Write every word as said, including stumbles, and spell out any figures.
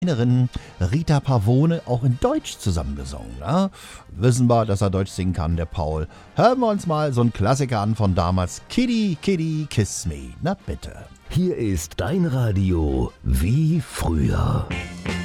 Trainerin Rita Pavone auch in Deutsch zusammengesungen. Ne? Wissen wir, dass er Deutsch singen kann, der Paul. Hören wir uns mal so einen Klassiker an von damals. Kitty, Kitty, Kiss Me. Na bitte. Hier ist dein Radio wie früher.